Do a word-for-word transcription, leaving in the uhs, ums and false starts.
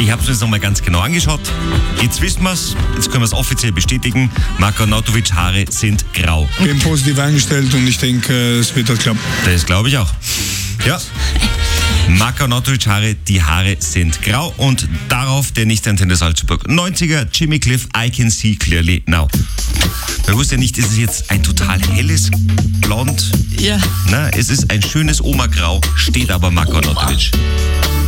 Ich habe es mir jetzt nochmal ganz genau angeschaut. Jetzt wissen wir es, jetzt können wir es offiziell bestätigen. Marko Arnautovic Haare sind grau. Ich bin positiv eingestellt und ich denke, es wird halt klappen. Das glaube ich auch. Ja. Marko Arnautovic Haare, die Haare sind grau und darauf der Nicht-Antenne Salzburg. neunziger Jimmy Cliff, I Can See Clearly Now. Man wusste ja nicht, ist es jetzt ein total helles Blond? Ja. Na, es ist ein schönes Oma-Grau, steht aber Marko Arnautovic.